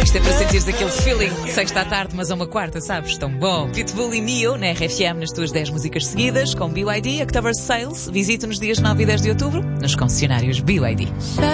Isto é para sentires aquele feeling de sexta à tarde, mas a uma quarta, sabes? Tão bom. Pitbull e Neo na RFM nas tuas 10 músicas seguidas, com BYD, October Sales. Visita nos dias 9 e 10 de outubro, nos concessionários BYD.